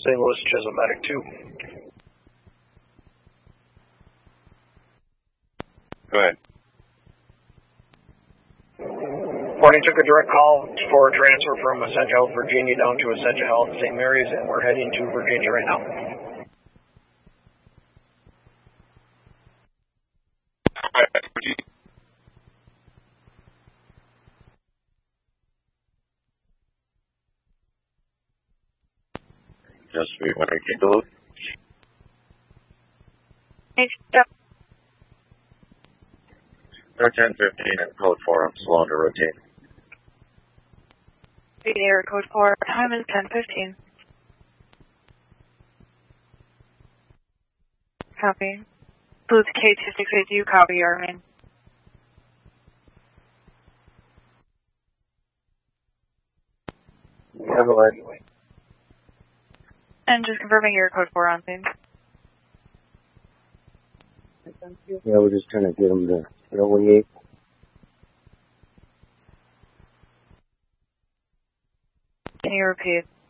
St. Louis Chisholm Medic 2. Go ahead. Morning, took a direct call for a transfer from Essentia Health Virginia down to Essentia Health St. Mary's, and we're heading to Virginia right now. Just we want to take a look. Yep. 1015 at code 4. I'm slow to rotate. Air code 4. Time is 10:15. Copy. Booth K268, do you copy, Armin? Yeah, go ahead. And just confirming your code 4 on things. Yeah, we're just trying to get them to wait. Can you repeat?